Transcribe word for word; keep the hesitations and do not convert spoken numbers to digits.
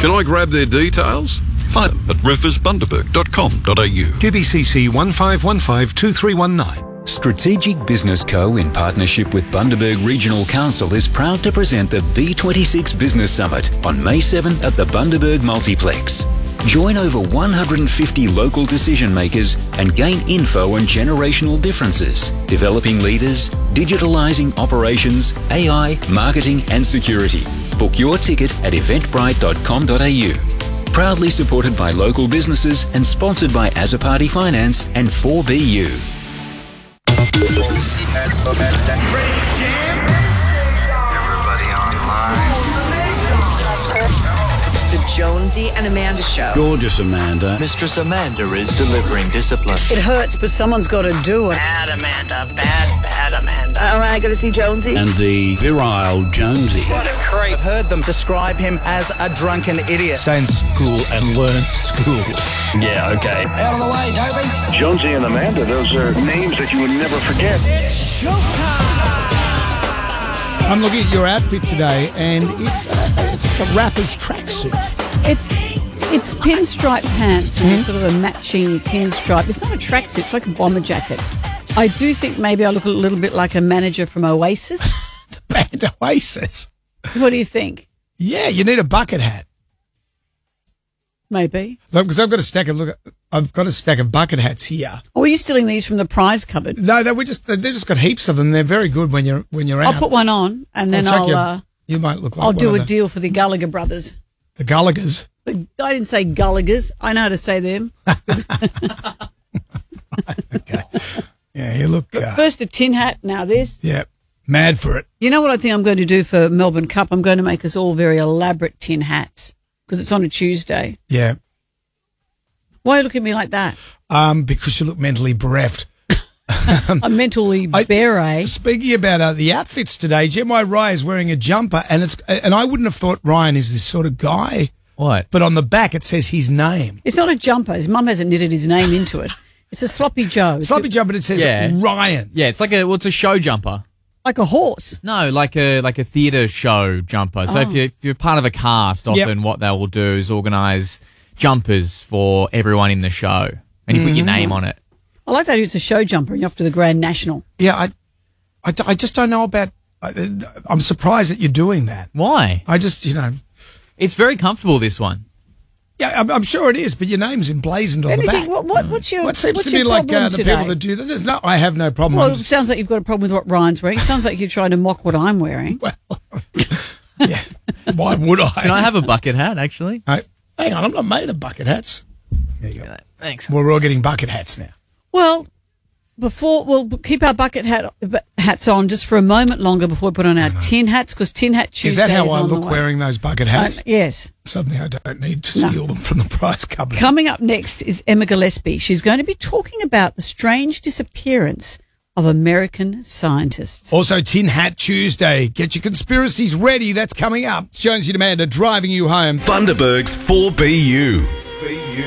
Can I grab their details? Find them at rivers bundaberg dot com dot a u. Q B C C one five one five two three one nine. Strategic Business Co, in partnership with Bundaberg Regional Council, is proud to present the B twenty-six Business Summit on May seventh at the Bundaberg Multiplex. Join over one hundred fifty local decision makers and gain info on generational differences, developing leaders, digitalising operations, A I, marketing and security. Book your ticket at eventbrite dot com dot a u. Proudly supported by local businesses and sponsored by Azzopardi Finance and four B U. Everybody online. The Jonesy and Amanda Show. Gorgeous Amanda. Mistress Amanda is delivering discipline. It hurts, but someone's got to do it. Bad Amanda, bad, bad Amanda. All right, got to see Jonesy. And the virile Jonesy. What a creep. I've heard them describe him as a drunken idiot. Stay in school and learn school. Yeah, okay. Out of the way, Toby. Jonesy and Amanda, those are names that you would never forget. It's showtime. I'm looking at your outfit today, and it's a, it's like a rapper's tracksuit. It's it's pinstripe pants and mm-hmm. sort of a matching pinstripe. It's not a tracksuit, it's like a bomber jacket. I do think maybe I look a little bit like a manager from Oasis. The band Oasis. What do you think? Yeah, you need a bucket hat. Maybe. Look, because I've got a stack of look. I've got a stack of bucket hats here. Oh, are you stealing these from the prize cupboard? No, they we just they just got heaps of them. They're very good when you're when you're out. I'll put one on, and then I'll. I'll your, uh, you might look like. I'll do a the, deal for the Gallagher brothers. The Gallaghers. The, I didn't say Gallaghers. I know how to say them. Okay. Yeah, you look. Uh, First a tin hat, now this. Yeah, mad for it. You know what I think I'm going to do for Melbourne Cup? I'm going to make us all very elaborate tin hats because it's on a Tuesday. Yeah. Why look at me like that? Um, because you look mentally bereft. I'm mentally bare, eh? Speaking about uh, the outfits today, Gemma Rye is wearing a jumper, and it's and I wouldn't have thought Ryan is this sort of guy. What? But on the back it says his name. It's not a jumper. His mum hasn't knitted his name into it. It's a sloppy Joe. Sloppy Joe, but it says yeah. Ryan. Yeah, it's like a well, it's a show jumper. Like a horse? No, like a like a theatre show jumper. So oh. if you're, if you're part of a cast, often yep. what they will do is organise jumpers for everyone in the show, and you mm-hmm. put your name on it. I like that it's a show jumper and you're off to the Grand National. Yeah, I, I, I just don't know about. I, I'm surprised that you're doing that. Why? I just, you know, it's very comfortable. This one. Yeah, I'm, I'm sure it is, but your name's emblazoned on Anything, the back. What, what, what's your What seems what's to be like uh, the today? people that do that? No, I have no problem. Well, it just... sounds like you've got a problem with what Ryan's wearing. It sounds like you're trying to mock what I'm wearing. Well, yeah. Why would I? Can I have a bucket hat, actually? I, hang on, I'm not made of bucket hats. There you go. Thanks. Well, we're all getting bucket hats now. Well, before we'll keep our bucket hat hats on just for a moment longer before we put on our tin hats, because tin hat Tuesday is that how is I on look the way. wearing those bucket hats? Um, yes. Suddenly I don't need to steal no. them from the prize cupboard. Coming up next is Emma Gillespie. She's going to be talking about the strange disappearance of American scientists. Also, Tin Hat Tuesday. Get your conspiracies ready. That's coming up. Jonesy and Amanda driving you home. Bundaberg's four B U.